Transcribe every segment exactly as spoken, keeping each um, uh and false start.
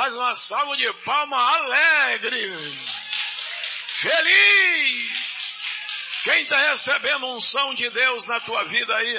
mais uma salva de palmas alegre, feliz. Quem está recebendo unção de Deus na tua vida aí?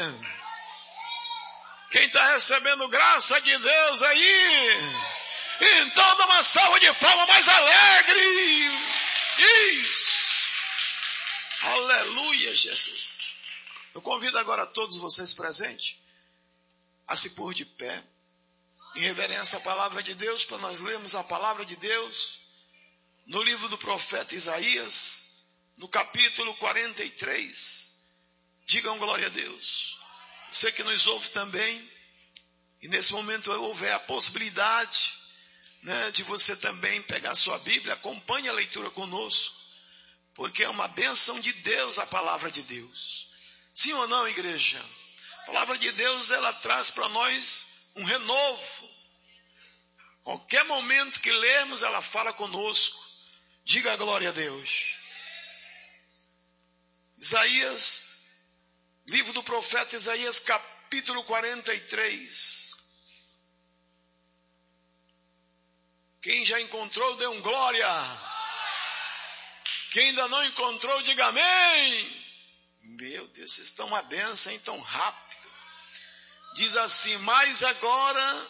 Quem está recebendo graça de Deus aí? Então dá uma salva de palmas mais alegre. Isso. Aleluia, Jesus. Eu convido agora todos vocês presentes a se pôr de pé, em reverência à palavra de Deus, para nós lermos a palavra de Deus no livro do profeta Isaías, no capítulo quarenta e três. Digam glória a Deus. Você que nos ouve também, e nesse momento houver a possibilidade, né, de você também pegar sua Bíblia, acompanhe a leitura conosco, porque é uma bênção de Deus a palavra de Deus. Sim ou não, igreja? A palavra de Deus, ela traz para nós um renovo. Qualquer momento que lermos, ela fala conosco. Diga glória a Deus. Isaías, livro do profeta Isaías, capítulo quarenta e três. Quem já encontrou, dê um glória. Quem ainda não encontrou, diga amém. Meu Deus, vocês estão uma bênção, hein, tão rápido. Diz assim: mas agora,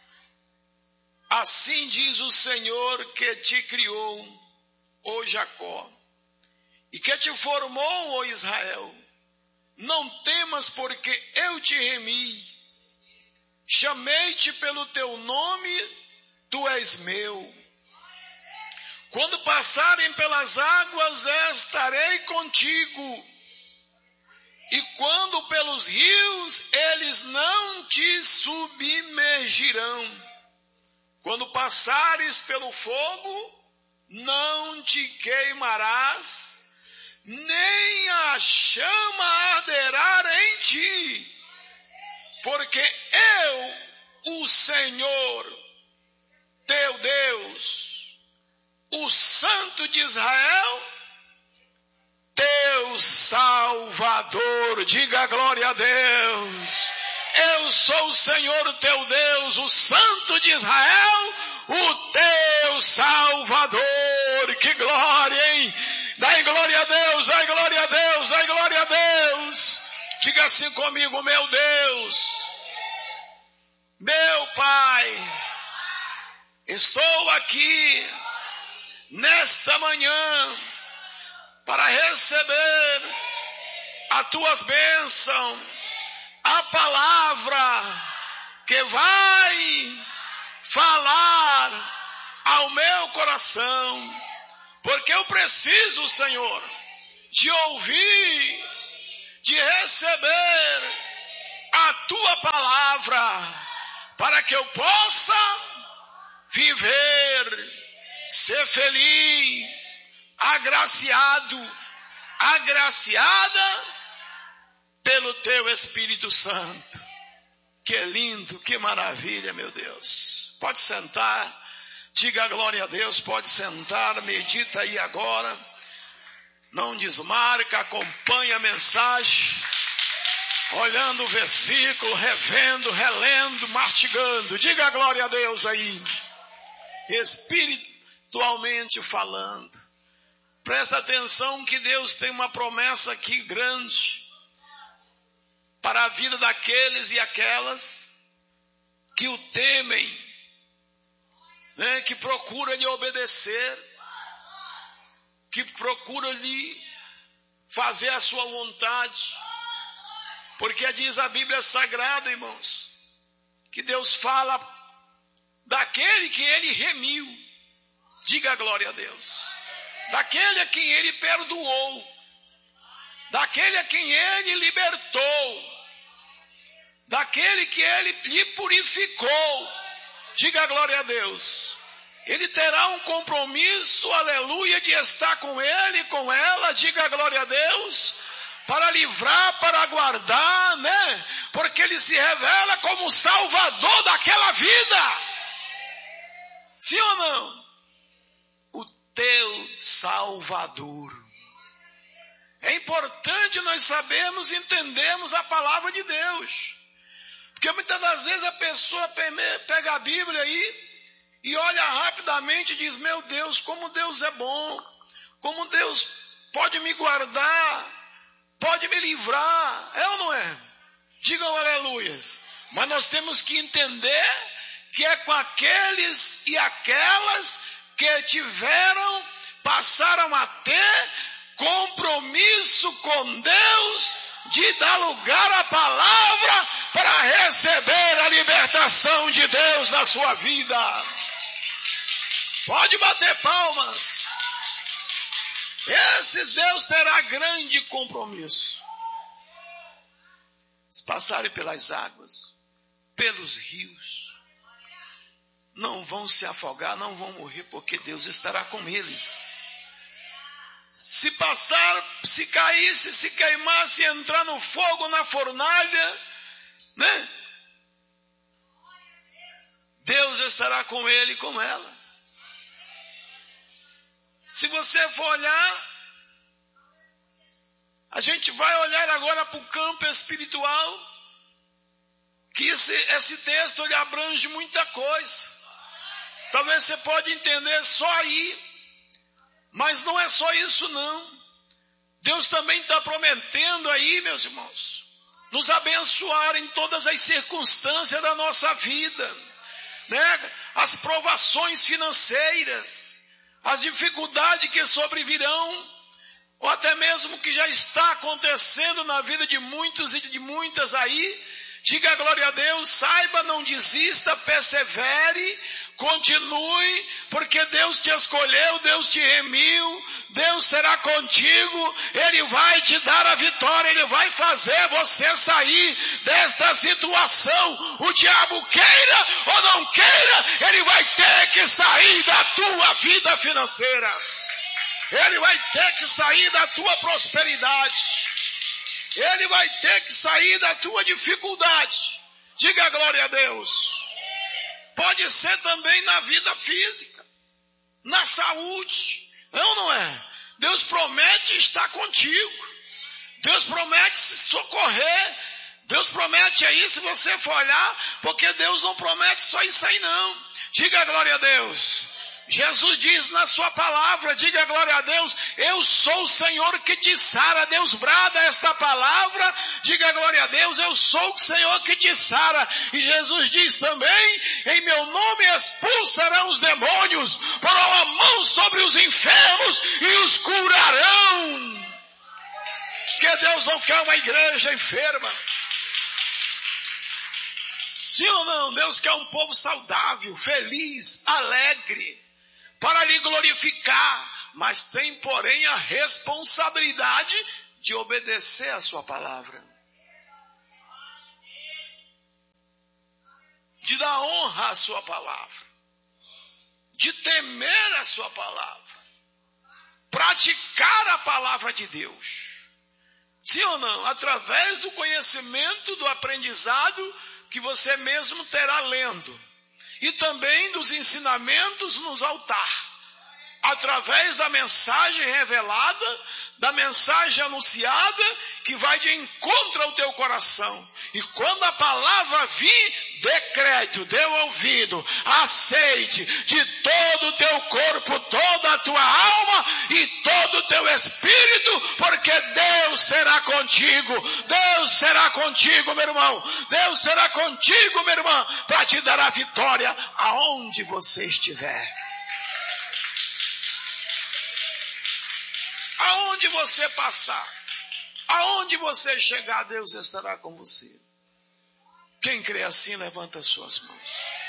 assim diz o Senhor que te criou, ó Jacó, e que te formou, ó Israel. Não temas, porque eu te remi. Chamei-te pelo teu nome, tu és meu. Quando passarem pelas águas, estarei contigo. E quando pelos rios, eles não te submergirão. Quando passares pelo fogo, não te queimarás, nem a chama arderá em ti. Porque eu, o Senhor, teu Deus, o Santo de Israel, teu Salvador. Diga glória a Deus. Eu sou o Senhor teu Deus, o Santo de Israel, o teu Salvador. Que glória, hein? Dai glória a Deus, dai glória a Deus, dai glória a Deus. Diga assim comigo: meu Deus, meu Pai, estou aqui nesta manhã para receber as tuas bênçãos, a palavra que vai falar ao meu coração, porque eu preciso, Senhor, de ouvir, de receber a tua palavra, para que eu possa viver, ser feliz, agraciado, agraciada pelo teu Espírito Santo. Que lindo, que maravilha, meu Deus. Pode sentar, diga glória a Deus, pode sentar, medita aí agora. Não desmarca, acompanhe a mensagem, olhando o versículo, revendo, relendo, mastigando. Diga glória a Deus aí, espiritualmente falando. Presta atenção que Deus tem uma promessa aqui grande para a vida daqueles e aquelas que o temem, né, que procuram lhe obedecer, que procuram lhe fazer a sua vontade. Porque diz a Bíblia Sagrada, irmãos, que Deus fala daquele que ele remiu. Diga glória a Deus. Daquele a quem ele perdoou, daquele a quem ele libertou, daquele que ele lhe purificou. Diga glória a Deus. Ele terá um compromisso, aleluia, de estar com ele, com ela. Diga glória a Deus. Para livrar, para guardar, né? Porque ele se revela como o Salvador daquela vida. Sim ou não? Teu Salvador. É importante nós sabermos e entendermos a palavra de Deus. Porque muitas das vezes a pessoa pega a Bíblia aí e olha rapidamente e diz: meu Deus, como Deus é bom, como Deus pode me guardar, pode me livrar, é ou não é? Digam aleluias. Mas nós temos que entender que é com aqueles e aquelas que tiveram, passaram a ter compromisso com Deus de dar lugar à palavra para receber a libertação de Deus na sua vida. Pode bater palmas. Esses Deus terá grande compromisso. Se passarem pelas águas, pelos rios, não vão se afogar, não vão morrer, porque Deus estará com eles. Se passar, se caísse, se queimasse, entrar no fogo, na fornalha, né? Deus estará com ele e com ela. Se você for olhar, a gente vai olhar agora para o campo espiritual, que esse, esse texto ele abrange muita coisa. Talvez você pode entender só aí, mas não é só isso não. Deus também está prometendo aí, meus irmãos, nos abençoar em todas as circunstâncias da nossa vida, né? As provações financeiras, as dificuldades que sobrevirão, ou até mesmo que já está acontecendo na vida de muitos e de muitas aí. Diga glória a Deus, saiba, não desista, persevere, continue, porque Deus te escolheu, Deus te remiu, Deus será contigo, Ele vai te dar a vitória, Ele vai fazer você sair desta situação. O diabo queira ou não queira, ele vai ter que sair da tua vida financeira, ele vai ter que sair da tua prosperidade, ele vai ter que sair da tua dificuldade. Diga glória a Deus. Pode ser também na vida física, na saúde, é ou não é? Deus promete estar contigo, Deus promete se socorrer, Deus promete aí, se você for olhar, porque Deus não promete só isso aí não. Diga glória a Deus. Jesus diz na sua palavra, diga glória a Deus, eu sou o Senhor que te sara. Deus brada esta palavra, diga glória a Deus, eu sou o Senhor que te sara. E Jesus diz também, em meu nome expulsarão os demônios, porão a mão sobre os enfermos e os curarão. Que Deus não quer uma igreja enferma. Sim ou não? Deus quer um povo saudável, feliz, alegre, para lhe glorificar, mas tem, porém, a responsabilidade de obedecer a sua palavra, de dar honra à sua palavra, de temer a sua palavra, praticar a palavra de Deus. Sim ou não? Através do conhecimento, do aprendizado que você mesmo terá lendo, e também dos ensinamentos nos altar, através da mensagem revelada, da mensagem anunciada, que vai de encontro ao teu coração. E quando a palavra vir, dê crédito, dê ouvido, aceite de todo o teu corpo, toda a tua alma e todo o teu espírito, porque Deus será contigo, Deus será contigo, meu irmão, Deus será contigo, minha irmã, para te dar a vitória aonde você estiver. Aonde você passar, aonde você chegar, Deus estará com você. Quem crê assim, levanta as suas mãos.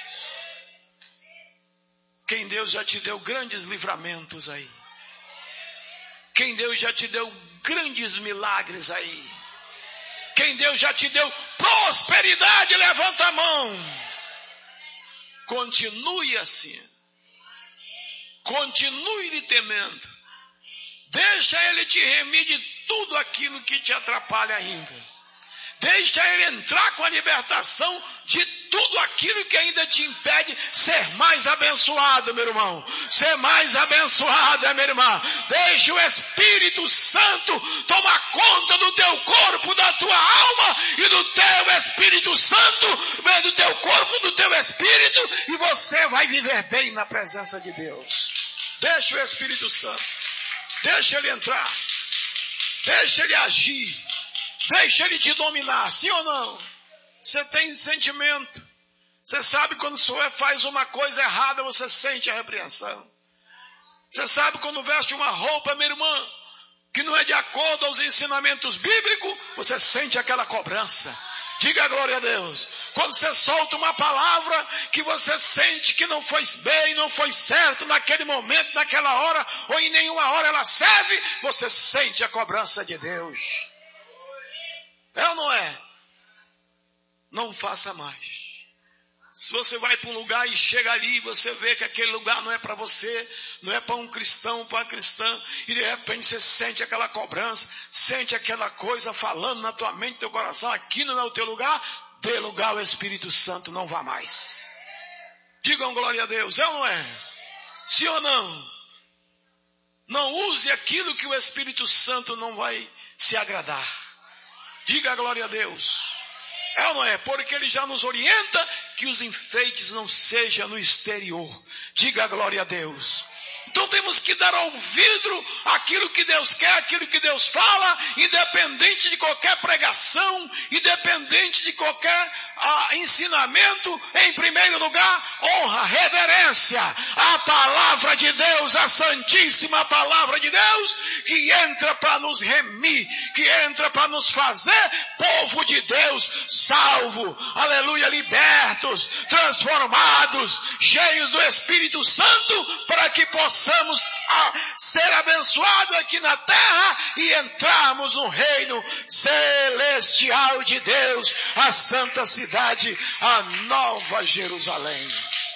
Quem Deus já te deu grandes livramentos aí. Quem Deus já te deu grandes milagres aí. Quem Deus já te deu prosperidade, levanta a mão. Continue assim. Continue lhe temendo. Deixa Ele te remir de tudo aquilo que te atrapalha ainda. Deixa Ele entrar com a libertação de tudo aquilo que ainda te impede ser mais abençoado, meu irmão. Ser mais abençoado, é, minha irmã. Deixa o Espírito Santo tomar conta do teu corpo, da tua alma e do teu Espírito Santo, do teu corpo, do teu espírito, e você vai viver bem na presença de Deus. Deixa o Espírito Santo. Deixa ele entrar. Deixa ele agir. Deixa ele te dominar, sim ou não? Você tem sentimento. Você sabe quando você faz uma coisa errada, você sente a repreensão. Você sabe quando veste uma roupa, minha irmã, que não é de acordo aos ensinamentos bíblicos, você sente aquela cobrança. Diga glória a Deus. Quando você solta uma palavra que você sente que não foi bem, não foi certo naquele momento, naquela hora, ou em nenhuma hora ela serve, você sente a cobrança de Deus. É ou não é? Não faça mais. Se você vai para um lugar e chega ali e você vê que aquele lugar não é para você, não é para um cristão, para uma cristã, e de repente você sente aquela cobrança, sente aquela coisa falando na tua mente, no teu coração, aqui não é o teu lugar, dê lugar ao Espírito Santo, não vá mais. Digam glória a Deus, é ou não é? Sim ou não? Não use aquilo que o Espírito Santo não vai se agradar. Diga glória a Deus. É ou não é? Porque ele já nos orienta que os enfeites não sejam no exterior. Diga glória a Deus. Então temos que dar ao vidro aquilo que Deus quer, aquilo que Deus fala, independente de qualquer pregação, independente de qualquer ah, ensinamento. Em primeiro lugar, honra, reverência à palavra de Deus, a santíssima palavra de Deus, que entra para nos remir, que entra para nos fazer povo de Deus, salvo, aleluia, libertos, transformados, cheios do Espírito Santo, para que possamos ser abençoados aqui na terra e entrarmos no reino celestial de Deus, a santa cidade, a Nova Jerusalém.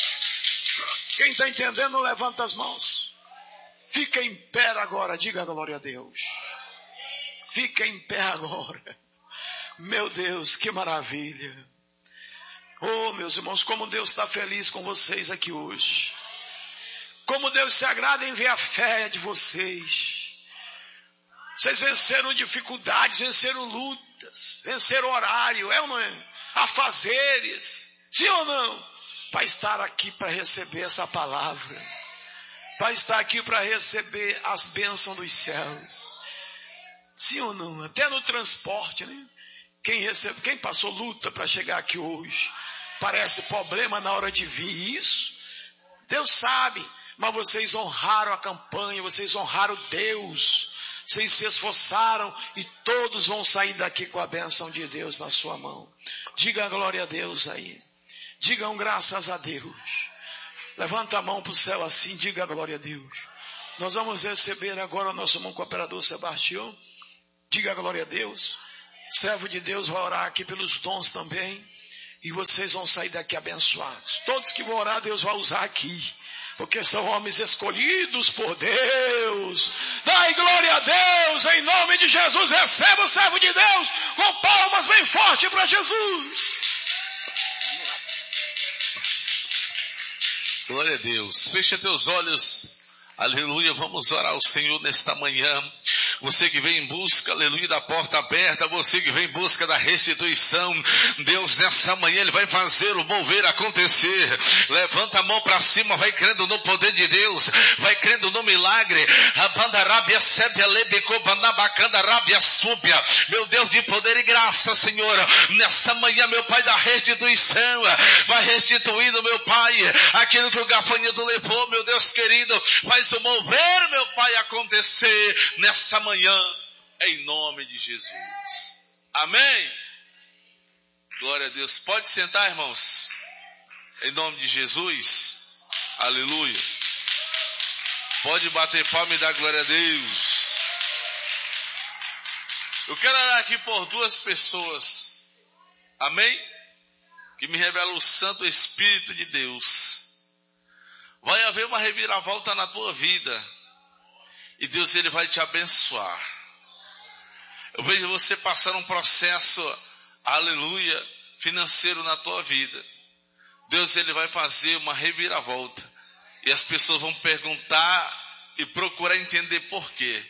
Quem está entendendo, levanta as mãos. Fica em pé agora, diga glória a Deus. Fica em pé agora. Meu Deus, que maravilha. Oh, meus irmãos, como Deus está feliz com vocês aqui hoje. Como Deus se agrada em ver a fé de vocês. Vocês venceram dificuldades, venceram lutas, venceram horário, é ou não é? Afazeres, sim ou não? Para estar aqui para receber essa palavra. Para estar aqui para receber as bênçãos dos céus. Sim ou não? Até no transporte, né? Quem, recebe, quem passou luta para chegar aqui hoje, parece problema na hora de vir isso. Deus sabe, mas vocês honraram a campanha, vocês honraram Deus. Vocês se esforçaram e todos vão sair daqui com a bênção de Deus na sua mão. Diga a glória a Deus aí. Digam graças a Deus. Levanta a mão para o céu assim, diga a glória a Deus. Nós vamos receber agora o nosso irmão cooperador Sebastião. Diga a glória a Deus. Servo de Deus vai orar aqui pelos dons também. E vocês vão sair daqui abençoados. Todos que vão orar, Deus vai usar aqui. Porque são homens escolhidos por Deus. Dai glória a Deus, em nome de Jesus. Receba o servo de Deus com palmas bem fortes para Jesus. Glória a Deus. Fecha teus olhos. Aleluia, vamos orar ao Senhor nesta manhã. Você que vem em busca, aleluia, da porta aberta, você que vem em busca da restituição, Deus nessa manhã Ele vai fazer o mover acontecer. Levanta a mão para cima, vai crendo no poder de Deus, vai crendo no milagre. Meu Deus de poder e graça, Senhor, nessa manhã, meu Pai, da restituição, vai restituindo, meu Pai, aquilo que o gafanhoto levou, meu Deus querido, faz o mover, meu Pai, acontecer nessa manhã, em nome de Jesus. Amém? Glória a Deus. Pode sentar, irmãos, em nome de Jesus. Aleluia. Pode bater palma e dar glória a Deus. Eu quero orar aqui por duas pessoas, amém? Que me revela o Santo Espírito de Deus. Vai haver uma reviravolta na tua vida. E Deus, Ele vai te abençoar. Eu vejo você passando um processo, aleluia, financeiro na tua vida. Deus ele vai fazer uma reviravolta. E as pessoas vão perguntar e procurar entender por quê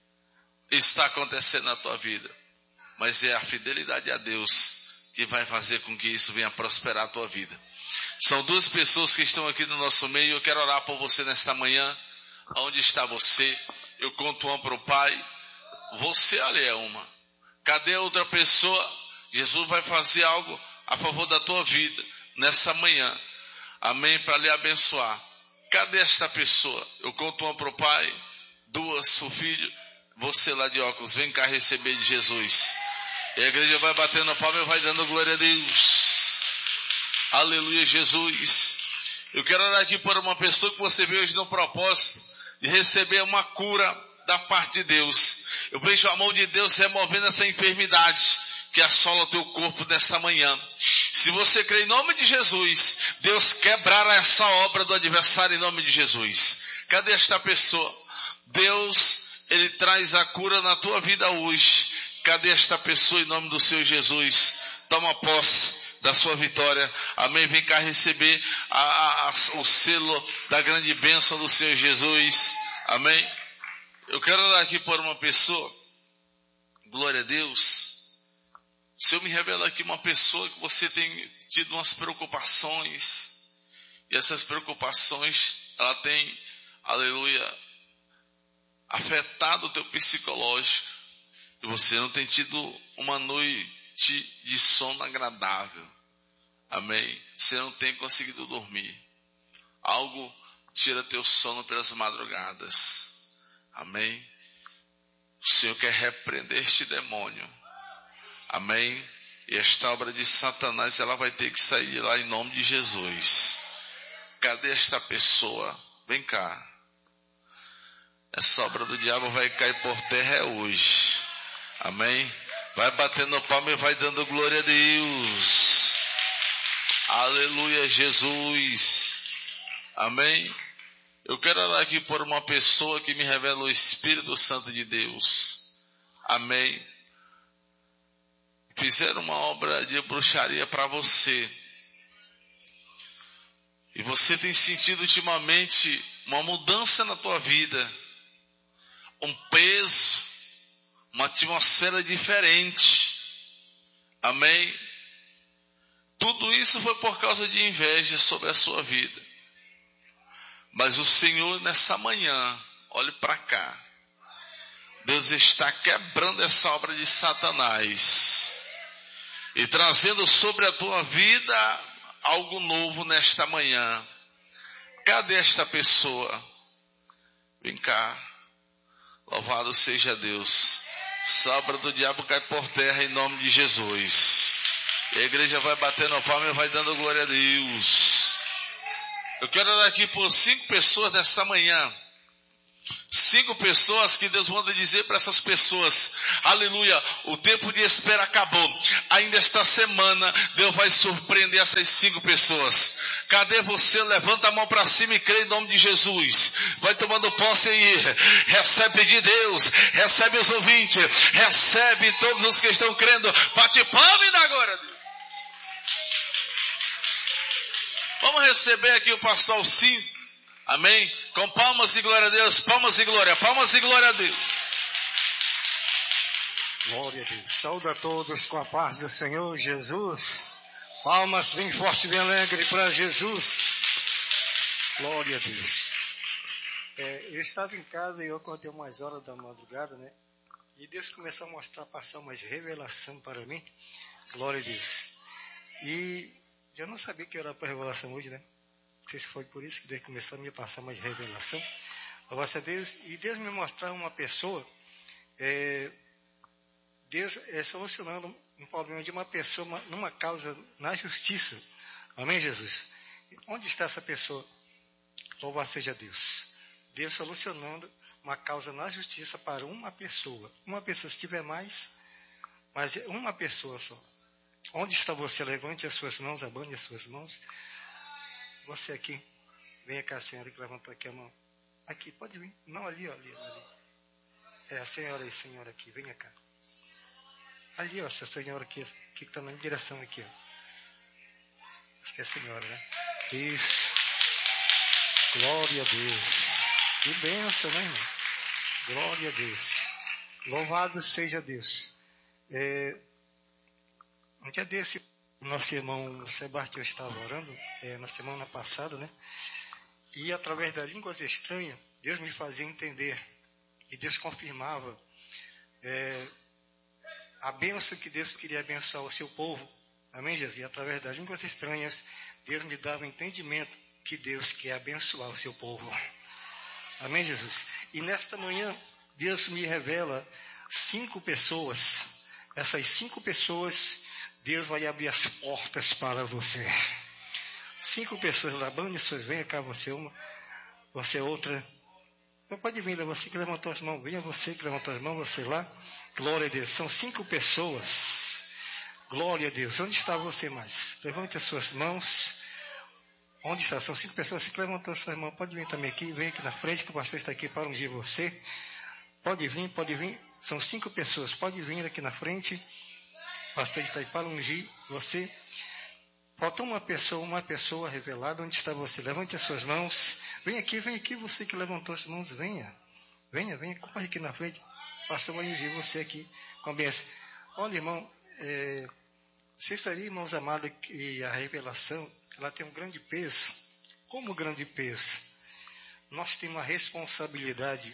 está acontecendo na tua vida. Mas é a fidelidade a Deus que vai fazer com que isso venha prosperar a tua vida. São duas pessoas que estão aqui no nosso meio. Eu quero orar por você nesta manhã. Onde está você? Eu conto uma para o Pai. Você ali é uma. Cadê a outra pessoa? Jesus vai fazer algo a favor da tua vida nessa manhã. Amém? Para lhe abençoar. Cadê esta pessoa? Eu conto uma para o Pai. Duas, o filho. Você lá de óculos, vem cá receber de Jesus. E a igreja vai batendo a palma e vai dando glória a Deus. Aleluia, Jesus. Eu quero orar aqui por uma pessoa que você veio hoje no propósito de receber uma cura da parte de Deus. Eu vejo a mão de Deus removendo essa enfermidade que assola o teu corpo nessa manhã. Se você crê em nome de Jesus, Deus quebrará essa obra do adversário em nome de Jesus. Cadê esta pessoa? Deus, Ele traz a cura na tua vida hoje. Cadê esta pessoa em nome do Senhor Jesus? Toma posse da sua vitória. Amém. Vem cá receber a, a, o selo da grande bênção do Senhor Jesus. Amém. Eu quero orar aqui por uma pessoa. Glória a Deus. O Senhor me revela aqui uma pessoa que você tem tido umas preocupações. E essas preocupações, ela tem, aleluia, afetado o teu psicológico. E você não tem tido uma noite de sono agradável. Amém. Você não tem conseguido dormir. Algo tira teu sono pelas madrugadas. Amém. O Senhor quer repreender este demônio. Amém. E esta obra de Satanás, ela vai ter que sair de lá em nome de Jesus. Cadê esta pessoa? Vem cá. Essa obra do diabo vai cair por terra hoje. Amém. Vai batendo palma e vai dando glória a Deus. Aleluia, Jesus. Amém. Eu quero orar aqui por uma pessoa que me revela o Espírito Santo de Deus. Amém. Fizeram uma obra de bruxaria para você. E você tem sentido ultimamente uma mudança na tua vida. Um peso, uma atmosfera diferente. Amém. Tudo isso foi por causa de inveja sobre a sua vida. Mas o Senhor nessa manhã, olhe para cá. Deus está quebrando essa obra de Satanás. E trazendo sobre a tua vida algo novo nesta manhã. Cadê esta pessoa? Vem cá. Louvado seja Deus. Essa obra do diabo cai por terra em nome de Jesus. E a igreja vai batendo a palma e vai dando glória a Deus. Eu quero orar aqui por cinco pessoas nessa manhã. Cinco pessoas que Deus manda dizer para essas pessoas, aleluia, o tempo de espera acabou. Ainda esta semana Deus vai surpreender essas cinco pessoas. Cadê você? Levanta a mão para cima e crê em nome de Jesus. Vai tomando posse aí. Recebe de Deus, recebe os ouvintes, recebe todos os que estão crendo. Bate palma e dá glória a Deus. Vamos receber aqui o pastor Alcim. Amém? Com palmas e glória a Deus, palmas e glória, palmas e glória a Deus. Glória a Deus. Saúde a todos com a paz do Senhor Jesus. Palmas bem forte, bem alegre para Jesus. Glória a Deus. É, eu estava em casa e eu acordei umas horas da madrugada, né? E Deus começou a mostrar, passar umas revelação para mim. Glória a Deus. E eu não sabia que era para revelação hoje, né? Não sei se foi por isso que Deus começou a me passar mais revelação. Louvado a Deus. E Deus me mostrava uma pessoa, é, Deus é solucionando um problema de uma pessoa uma, numa causa na justiça. Amém, Jesus? Onde está essa pessoa? Louvado seja Deus. Deus solucionando uma causa na justiça para uma pessoa. Uma pessoa, se tiver mais, mas uma pessoa só. Onde está você? Levante as suas mãos, abane as suas mãos. Você aqui, venha cá, a senhora que levantou aqui a mão. Aqui, pode vir. Não, ali, ó, ali, ali. É, a senhora aí, senhora aqui, venha cá. Ali, ó, essa senhora aqui, que está na direção aqui, ó. Acho que é a senhora, né? Isso. Glória a Deus. Que bênção, né, irmão? Glória a Deus. Louvado seja Deus. É, um dia desse, nosso irmão Sebastião estava orando, é, na semana passada, né? E através das línguas estranhas, Deus me fazia entender. E Deus confirmava é, a bênção que Deus queria abençoar o seu povo. Amém, Jesus? E através das línguas estranhas, Deus me dava entendimento que Deus quer abençoar o seu povo. Amém, Jesus? E nesta manhã, Deus me revela cinco pessoas. Essas cinco pessoas, Deus vai abrir as portas para você. Cinco pessoas lá, bande suas, venha cá, você uma, você outra. Não pode vir, você que levantou as mãos, venha você que levantou as mãos, você lá. Glória a Deus, são cinco pessoas. Glória a Deus, onde está você mais? Levante as suas mãos. Onde está? São cinco pessoas que levantou as suas mãos. Pode vir também aqui, vem aqui na frente, que o pastor está aqui para ungir você. Pode vir, pode vir. São cinco pessoas, pode vir aqui na frente. O pastor está aí para ungir você. Falta uma pessoa, uma pessoa revelada. Onde está você? Levante as suas mãos. Vem aqui, vem aqui, você que levantou as mãos, venha. Venha, venha, corre aqui na frente. O pastor vai ungir você aqui com a bênção. Olha, irmão, é, vocês sabiam, irmãos amados, que a revelação, ela tem um grande peso. Como grande peso? Nós temos a responsabilidade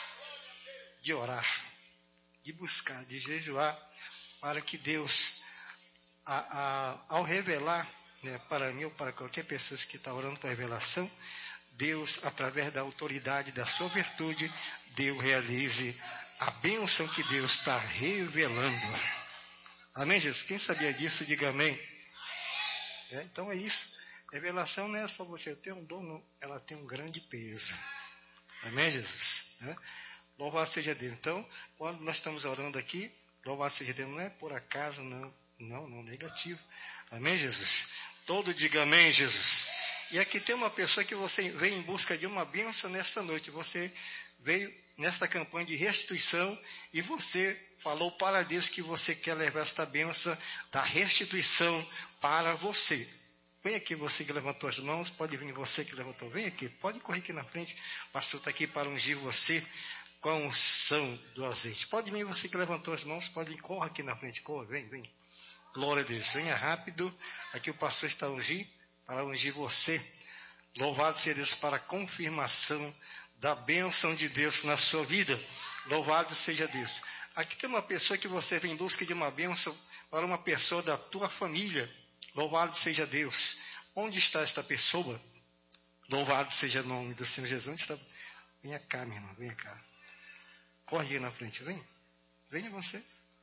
de orar, de buscar, de jejuar, para que Deus, a, a, ao revelar, né, para mim ou para qualquer pessoa que está orando para a revelação, Deus, através da autoridade da sua virtude, Deus realize a bênção que Deus está revelando. Amém, Jesus? Quem sabia disso, diga amém. É, então é isso. Revelação não é só você ter um dom, não. Ela tem um grande peso. Amém, Jesus? É? Louvado seja Deus. Então, quando nós estamos orando aqui, louvado seja Deus, não é por acaso, não. Não, não, negativo. Amém, Jesus? Todo diga amém, Jesus. E aqui tem uma pessoa que você veio em busca de uma bênção nesta noite. Você veio nesta campanha de restituição e você falou para Deus que você quer levar esta bênção da restituição para você. Vem aqui, você que levantou as mãos, pode vir você que levantou, vem aqui, pode correr aqui na frente, o pastor está aqui para ungir você com a unção do azeite. Pode vir você que levantou as mãos, pode vir, corra aqui na frente, corra, vem, vem. Glória a Deus, venha rápido, aqui o pastor está ungir, para ungir você. Louvado seja Deus para a confirmação da bênção de Deus na sua vida. Louvado seja Deus. Aqui tem uma pessoa que você vem em busca de uma bênção para uma pessoa da tua família. Louvado seja Deus. Onde está esta pessoa? Louvado seja o nome do Senhor Jesus. Onde está? Venha cá, minha irmã, venha cá. Corre aí na frente, vem. Venha você.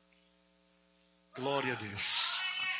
Glória a Deus.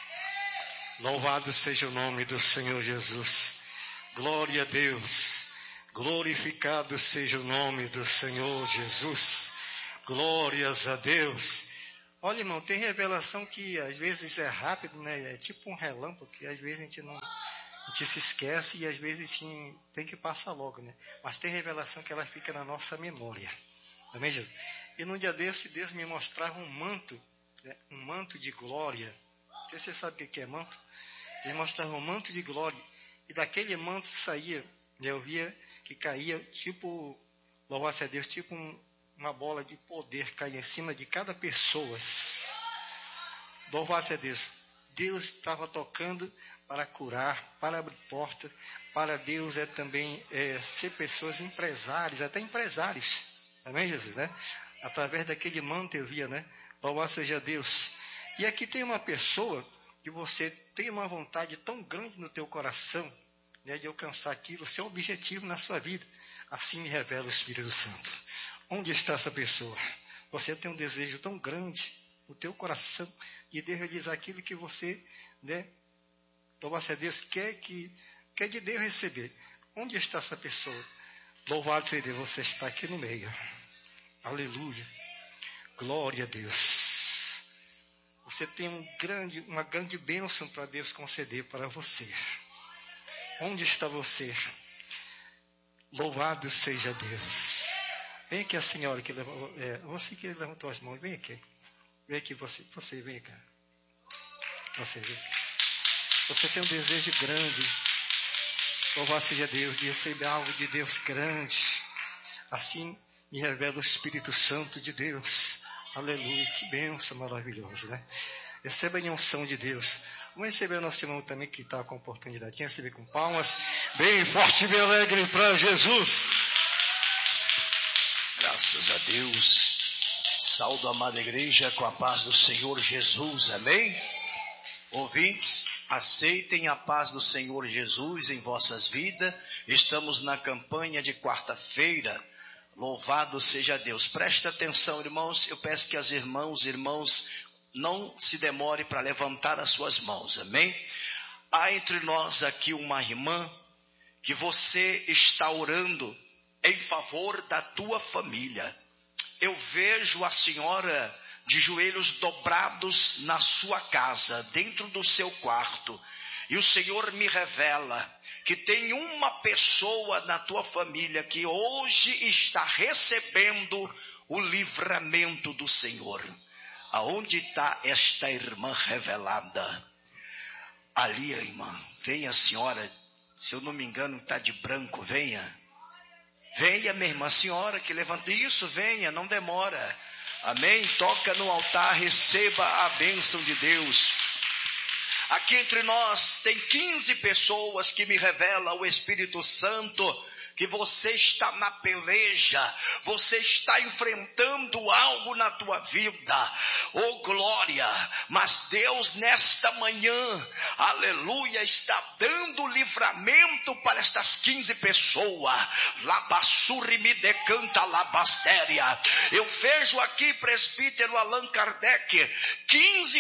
Louvado seja o nome do Senhor Jesus. Glória a Deus. Glorificado seja o nome do Senhor Jesus. Glórias a Deus. Olha, irmão, tem revelação que às vezes é rápido, né? É tipo um relâmpago, que às vezes a gente não, a gente se esquece e às vezes a gente tem que passar logo, né? Mas tem revelação que ela fica na nossa memória. Amém, Jesus? E num dia desse, Deus me mostrava um manto, né? Um manto de glória. Você sabe o que é manto? Ele mostrava um manto de glória. E daquele manto saía, eu via que caía, tipo, louvado a Deus, tipo um, uma bola de poder caía em cima de cada pessoa. Louvado a Deus. Deus estava tocando para curar, para abrir porta. Para Deus é também é, ser pessoas empresários, até empresários. Amém, Jesus, né? Através daquele manto eu via, né? Louvado seja Deus. E aqui tem uma pessoa que você tem uma vontade tão grande no teu coração, né, de alcançar aquilo, seu objetivo na sua vida. Assim me revela o Espírito Santo. Onde está essa pessoa? Você tem um desejo tão grande no teu coração de realizar aquilo que você, né, louvado a Deus, quer, que, quer de Deus receber. Onde está essa pessoa? Louvado seja Deus, você está aqui no meio. Aleluia. Glória a Deus. Você tem um grande, uma grande bênção para Deus conceder para você. Onde está você? Louvado seja Deus. Vem aqui a senhora que levantou, é, você que levantou as mãos, vem aqui. Vem aqui você, você vem cá. Você vem aqui. você tem um desejo grande, louvado seja Deus, de receber algo de Deus grande, assim me revela o Espírito Santo de Deus. Aleluia, que bênção maravilhosa, né? Receba a unção de Deus. Vamos receber o nosso irmão também que está com a oportunidade de receber com palmas, bem forte e bem alegre para Jesus. Graças a Deus. Saúdo a amada igreja com a paz do Senhor Jesus, amém? Ouvintes, aceitem a paz do Senhor Jesus em vossas vidas. Estamos na campanha de quarta-feira. Louvado seja Deus. Presta atenção, irmãos. Eu peço que as irmãs, irmãos, não se demore para levantar as suas mãos, amém? Há entre nós aqui uma irmã que você está orando em favor da tua família. Eu vejo a senhora de joelhos dobrados na sua casa, dentro do seu quarto. E o Senhor me revela que tem uma pessoa na tua família que hoje está recebendo o livramento do Senhor. Aonde está esta irmã revelada? Ali, irmã. Venha, senhora. Se eu não me engano, está de branco. Venha. Venha, minha irmã. Senhora que levanta. Isso, venha. Não demora. Amém? Toca no altar. Receba a bênção de Deus. Aqui entre nós tem quinze pessoas que me revela o Espírito Santo que você está na peleja, você está enfrentando algo na tua vida, oh glória, mas Deus nesta manhã, aleluia, está dando livramento para estas quinze pessoas. Labassuri me decanta labastéria. Eu vejo aqui, presbítero Allan Kardec, quinze